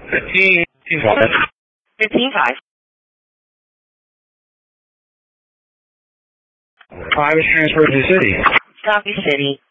15-5. 15-5. 5 is transferred to the city. Copy, city.